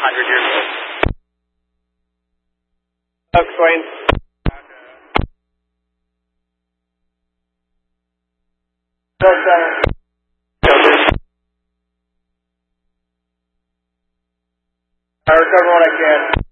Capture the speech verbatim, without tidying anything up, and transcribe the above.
hundred years old. Doug Swain. Doug Center. I recover when I can.